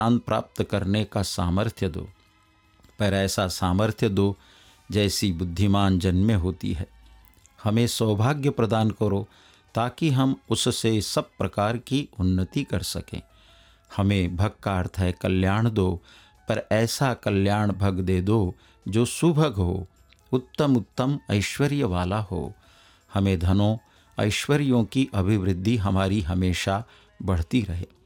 ज्ञान प्राप्त करने का सामर्थ्य दो, पर ऐसा सामर्थ्य दो जैसी बुद्धिमान जन में होती है। हमें सौभाग्य प्रदान करो ताकि हम उससे सब प्रकार की उन्नति कर सकें। हमें भग का अर्थ है कल्याण दो, पर ऐसा कल्याण भग दे दो जो सुभग हो, उत्तम उत्तम ऐश्वर्य वाला हो। हमें धनों ऐश्वर्यों की अभिवृद्धि हमारी हमेशा बढ़ती रहे।